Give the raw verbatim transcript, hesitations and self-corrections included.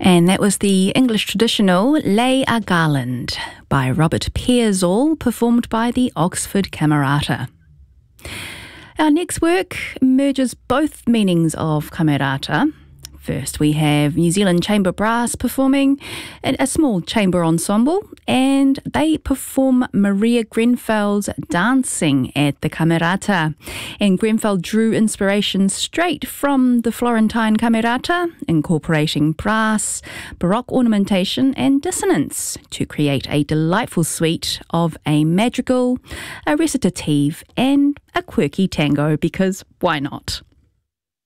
And that was the English traditional Lay a Garland by Robert Piersall, performed by the Oxford Camerata. Our next work merges both meanings of camerata. First, we have New Zealand Chamber Brass performing a small chamber ensemble, and they perform Maria Grenfell's Dancing at the Camerata. And Grenfell drew inspiration straight from the Florentine Camerata, incorporating brass, Baroque ornamentation and dissonance to create a delightful suite of a madrigal, a recitative and a quirky tango, because why not?